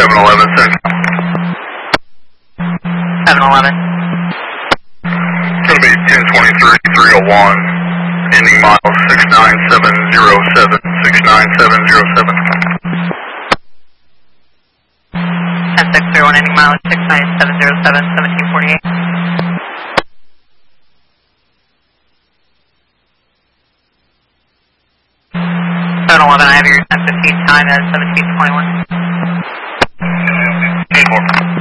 711, second. 711. It's going to be 1023-301, ending miles 69707, 69707. 10631, ending mileage 69707, 1748. 711, I have your 1015 time at 1721. 10-4.